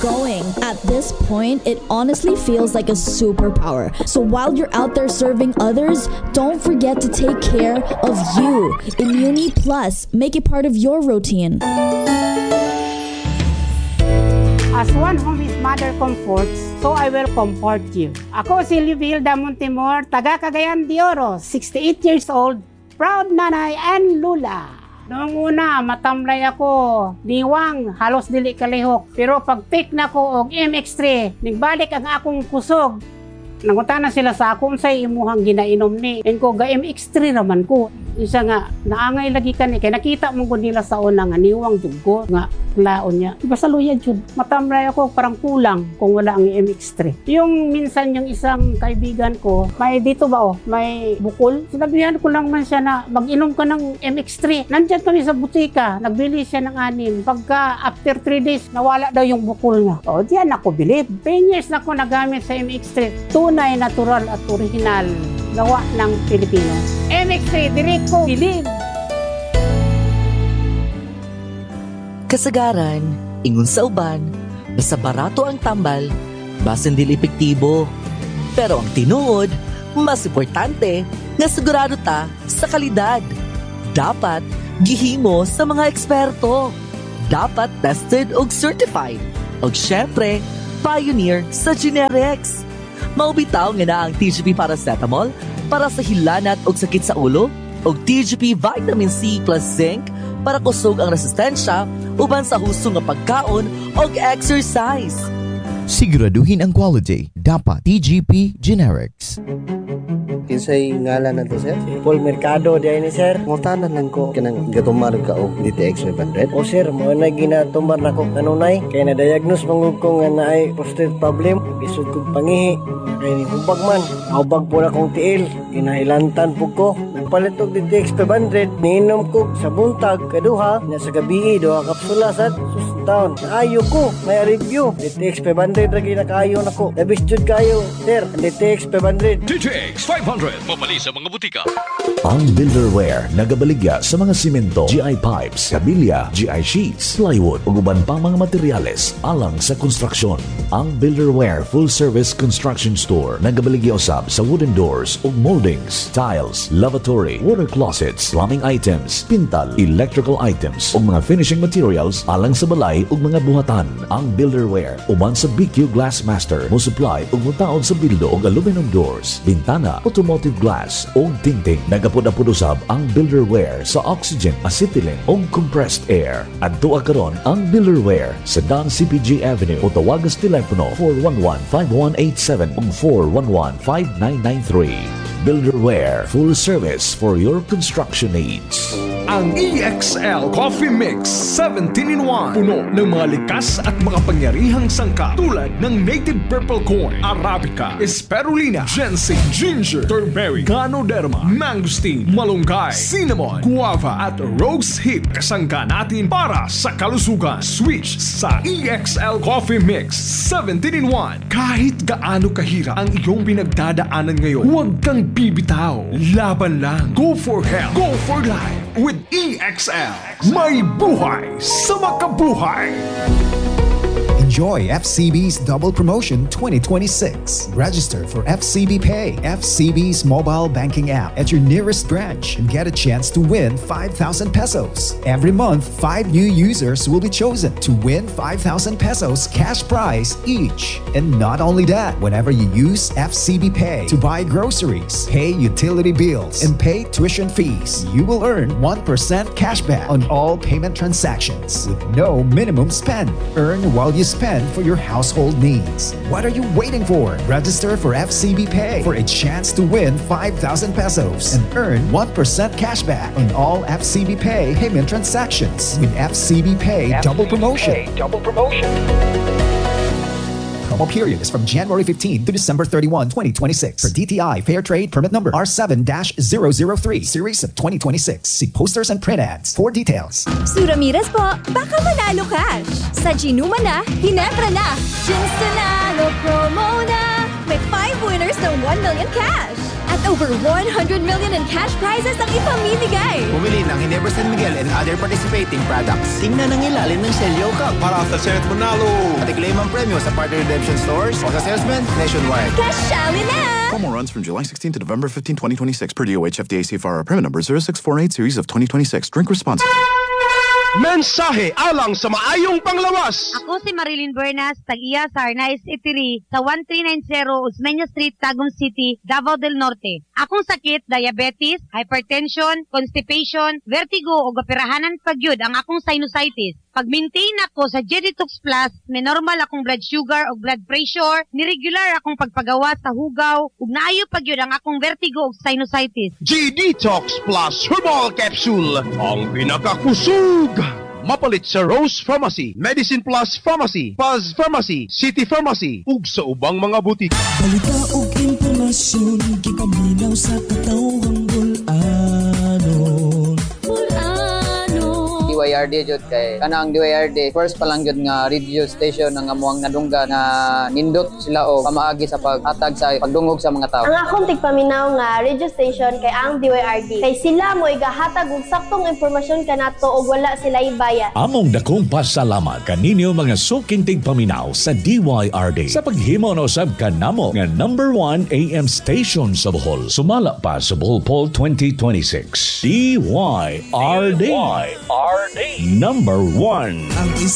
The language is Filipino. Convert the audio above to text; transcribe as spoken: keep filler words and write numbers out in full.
going. At this point, it honestly feels like a superpower. So while you're out there serving others, don't forget to take care of you. Immuni Plus, make it part of your routine. As one whom his mother comforts, so I will comfort you. Ako si Livilda Montemor, taga Cagayan de Oro, sixty-eight years old, proud nanay and lula. Noong una, matamlay ako, diwang, halos dili kalihok. Pero pag pick na ko og M X three, nagbalik ang akong kusog. Nangutana sila sa akong sa imuhang ginainom ni. And ko, ga M X three naman ko. Isa nga, naangay lagi ka ni. Kaya nakita mo ko nila sa una nga, niwang jud ko nga, laon niya. Iba sa luya jud. Matamlay ako, parang kulang kung wala ang M X three. Yung minsan yung isang kaibigan ko, may dito ba oh, may bukol. Sinabihan ko lang man siya na mag-inom ka ng M X three. Nandyan kami sa butika, nagbili siya ng anim. Pagka after three days, nawala daw yung bukol niya. O, diyan ako bilib. ten years na ako nagamit sa M X three. Tunay, natural at original. Gawa ng Pilipino. M X three, direct ko, bilib. Kasagaran, ingon sa uban, basta barato ang tambal, basin dili epektibo. Pero ang tinuod, mas importante, nga sigurado ta sa kalidad. Dapat gihimo sa mga eksperto. Dapat tested og certified. Og syempre, pioneer sa generics. Maubitaw nga na ang T G P Paracetamol para sa hilanat og sakit sa ulo, og T G P Vitamin C plus Zinc para kusog ang resistensya uban sa husto nga pagkaon og exercise. Siguraduhin ang quality. Dapat T G P Generics. Kinsay ngalan na to, sir? Paul Mercado di ni sir. Mutanan lang ko kanang gatumar ka og D T X five hundred. O sir, mo na ginatumar na ko kanunay kay na diagnose mangud ko nga naay prostate problem, isod kog pangihi. Kay ni hubag man, hubag po na kong tiil, kinailantan po ko. Nagpalit og D T X five hundred, niinom ko sa buntag kaduha na sa gabi duha kapsula sad sustaon. Ayo ko, may review. D T X five hundred ra ginakaayo nako. Labis jud kayo, sir. D T X five hundred. D T X five hundred. Mabali sa mga butika. Ang Builderware nagabaligya sa mga simento, G I pipes, kabilya, G I sheets, plywood ug uban pang mga materyales alang sa konstruksyon. Ang Builderware Full Service Construction Store nagabaligya usab sa wooden doors ug moldings, tiles, lavatory, water closets, plumbing items, pintal, electrical items ug mga finishing materials alang sa balay ug mga buhatan. Ang Builderware uban sa B Q Glassmaster mo supply ug mutaod sa bildo ug aluminum doors, bintana, automotive glass ug tingting. Nagapod-apod usab ang Builderware sa oxygen, acetylene ug compressed air. Adto karon ang Builderware sa Dan C P G Avenue o tawagas telepono four one one, five one eight seven ug four one one, five nine nine three. Builderware, full service for your construction needs. Ang E X L Coffee Mix seventeen in one. Puno ng mga likas at makapangyarihang sangkap tulad ng native purple corn, arabica, spirulina, ginseng, ginger, turmeric, ganoderma, mangosteen, malunggay, cinnamon, guava at rose hip. Kasangka natin para sa kalusugan. Switch sa E X L Coffee Mix seventeen in one. Kahit gaano kahirap ang iyong pinagdadaanan ngayon, huwag kang bibitaw. Laban lang. Go for health. Go for life. With E X L, may buhay sa makabuhay. Enjoy F C B's Double Promotion twenty twenty-six. Register for F C B Pay, F C B's mobile banking app at your nearest branch and get a chance to win five thousand pesos. Every month, five new users will be chosen to win five thousand pesos cash prize each. And not only that, whenever you use F C B Pay to buy groceries, pay utility bills, and pay tuition fees, you will earn one percent cashback on all payment transactions with no minimum spend. Earn while you spend for your household needs. What are you waiting for? Register for F C B Pay for a chance to win five thousand pesos and earn one percent cashback on all F C B Pay payment transactions with F C B Pay F C B Double Promotion. Pay Double Promotion. Promo period is from January fifteenth to December thirty-first, twenty twenty-six. For D T I Fair Trade Permit Number R seven dash zero zero three, Series of twenty twenty-six. See posters and print ads for details. Su Ramirez po, baka manalo cash. Sa Ginuma na, Hinebra na. Gins Nanalo promo na. May five winners ng one million cash. At over one hundred million in cash prizes ang ipamimigay. Bumili ng Ginebra San Miguel and other participating products. Tingnan ang ilalim ng selyo ka para sa Senate Manalo. At i-claim ang premyo sa partner redemption stores o sa salesman nationwide. Kasyali na! Promo runs from July sixteenth to November fifteenth, twenty twenty-six per D O H F D A C F R permit number zero six four eight series of twenty twenty-six. Drink responsibly. Mensahe alang sa maayong panglawas. Ako si Marilyn Bernas, tag-iya sa Arnaiz Eatery sa one three nine zero Osmeña Street, Tagum City, Davao del Norte. Akong sakit, diabetes, hypertension, constipation, vertigo o gapirahanan pagyud ang akong sinusitis. Pag-maintain ako sa Jeditox Plus, may normal akong blood sugar o blood pressure, niregular akong pagpagawa sa hugaw, ug naayo pagyud ang akong vertigo o sinusitis. G-Detox Plus Herbal Capsule, ang pinakakusog! Mapalit sa Rose Pharmacy, Medicine Plus Pharmacy, Paz Pharmacy, City Pharmacy, ug sa ubang mga butik. Balita ug impormasyon, gipaminaw sa katawang bulanon. D Y R D jud kay kanang D Y R D first pa lang jud nga radio station nga amuang nadungga nga nindot sila o pamaagi sa paghatag sa pagdungog sa mga tao. Ang akong tigpaminaw nga radio station kay ang D Y R D kay sila mo igahatag og saktong impormasyon kanato og wala sila ibayad. Among dakong pasalamat kaninyo mga suking tigpaminaw sa D Y R D sa paghimo na usab kanamo nga number one A M station sa Bohol. Sumala pa sa Bohol Poll twenty twenty-six. D Y R D. Number one.